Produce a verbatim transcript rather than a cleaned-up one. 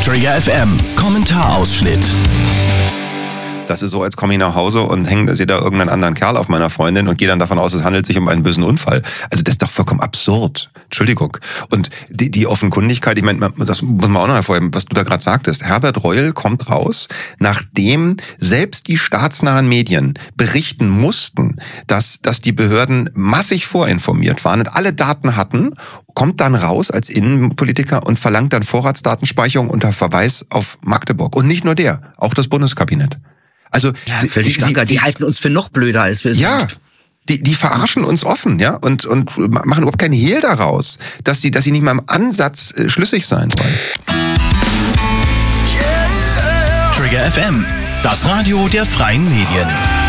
Trigger F M, Kommentarausschnitt. Das ist so, als komme ich nach Hause und hänge, sehe da irgendeinen anderen Kerl auf meiner Freundin und gehe dann davon aus, es handelt sich um einen bösen Unfall. Also das ist doch vollkommen absurd. Entschuldigung. Und die, die Offenkundigkeit, ich meine, das muss man auch noch hervorheben, was du da gerade sagtest. Herbert Reul kommt raus, nachdem selbst die staatsnahen Medien berichten mussten, dass, dass die Behörden massig vorinformiert waren und alle Daten hatten, kommt dann raus als Innenpolitiker und verlangt dann Vorratsdatenspeicherung unter Verweis auf Magdeburg. Und nicht nur der, auch das Bundeskabinett. Also ja, sie, völlig sie, sie, sie die halten uns für noch blöder, als wir es ja, sind. Die, die verarschen uns offen, ja, und, und machen überhaupt keinen Hehl daraus, dass sie, dass sie nicht mal im Ansatz äh, schlüssig sein wollen. Trigger F M, das Radio der freien Medien.